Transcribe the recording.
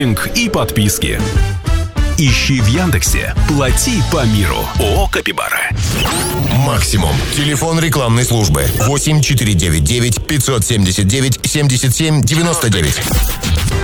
и подписки. Ищи в Яндексе «Плати по миру». ООО «Капибара». Максимум. Телефон рекламной службы 8499 579 77 99.